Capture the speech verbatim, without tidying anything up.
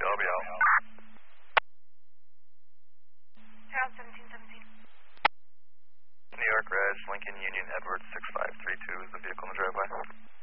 I'll be out. Around seventeen seventeen. New York Red, Lincoln Union Edwards six five three two is the vehicle in the driveway.